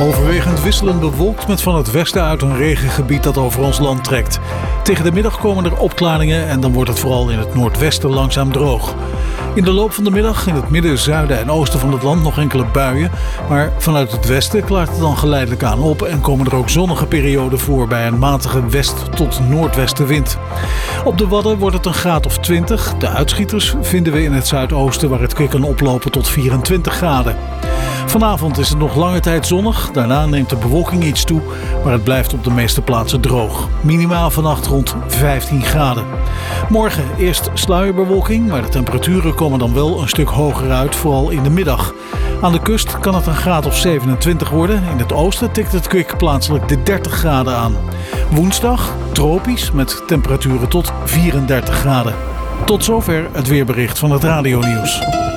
Overwegend wisselend bewolkt met van het westen uit een regengebied dat over ons land trekt. Tegen de middag komen er opklaringen en dan wordt het vooral in het noordwesten langzaam droog. In de loop van de middag in het midden, zuiden en oosten van het land nog enkele buien. Maar vanuit het westen klaart het dan geleidelijk aan op en komen er ook zonnige perioden voor bij een matige west- tot noordwestenwind. Op de Wadden wordt het een graad of 20. De uitschieters vinden we in het zuidoosten waar het kwik kan oplopen tot 24 graden. Vanavond is het nog lange tijd zonnig. Daarna neemt de bewolking iets toe, maar het blijft op de meeste plaatsen droog. Minimaal vannacht rond 15 graden. Morgen eerst sluierbewolking, maar de temperaturen komen dan wel een stuk hoger uit, vooral in de middag. Aan de kust kan het een graad of 27 worden. In het oosten tikt het kwik plaatselijk de 30 graden aan. Woensdag tropisch met temperaturen tot 34 graden. Tot zover het weerbericht van het radionieuws.